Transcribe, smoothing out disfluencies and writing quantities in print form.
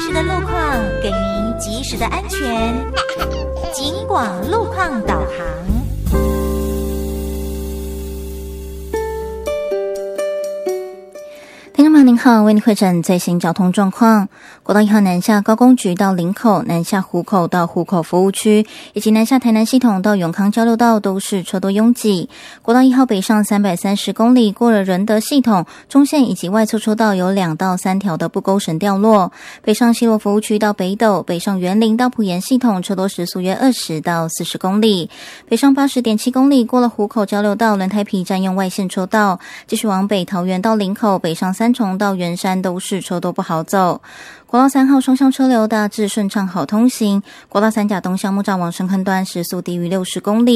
时的路况，给您及时的安全。警广路况导航。 听众朋友您好，为您汇诊最新交通状况。国道1号南下高工局到林口，南下湖口到湖口服务区，以及南下台南系统到永康交流道都是车多拥挤。国道1号北上330公里，过了仁德系统、中线以及外侧车道有2到3条的不勾绳掉落。北上西螺服务区到北斗，北上员林到埔盐系统车多时速约20到40公里。北上80.7公里，过了湖口交流道轮胎皮占用外线车道，继续往北桃园到林口，北上三重到圆山都是车多不好走。国道3号双向车流大致顺畅好通行，国道3甲东向木栅往深坑段时速低于60公里。